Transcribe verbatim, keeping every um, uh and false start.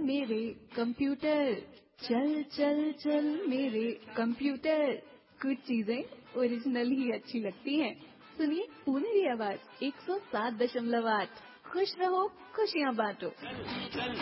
मेरे कंप्यूटर, चल चल चल मेरे कंप्यूटर। कुछ चीजें ओरिजिनल ही अच्छी लगती हैं। सुनिए पुनेरी आवाज एक सौ सात दशमलव आठ। खुश रहो, खुशियाँ बांटो।